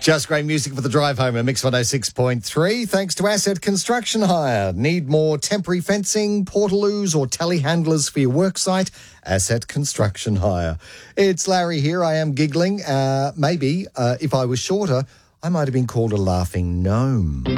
Just great music for the drive home at Mix 106.3. Thanks to Asset Construction Hire. Need more temporary fencing, portaloos or telehandlers for your worksite? Asset Construction Hire. It's Larry here. I am giggling. Maybe if I was shorter, I might have been called a laughing gnome.